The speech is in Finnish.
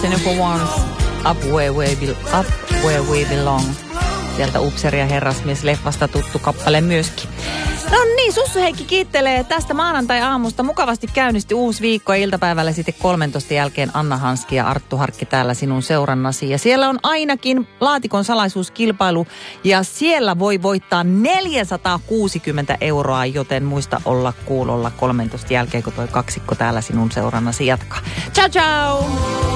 Jennifer Warnes, Up Where We Belong. Sieltä Upseeri ja herrasmies-leffasta tuttu kappale myöskin. No niin, Sussu Heikki kiittelee tästä maanantai-aamusta. Mukavasti käynnisti uusi viikko ja iltapäivällä sitten 13 jälkeen Anna Hanski ja Arttu Harkki täällä sinun seurannasi. Ja siellä on ainakin laatikon salaisuuskilpailu ja siellä voi voittaa 460 €, joten muista olla kuulolla 13 jälkeen, kun toi kaksikko täällä sinun seurannasi jatkaa. Ciao ciao!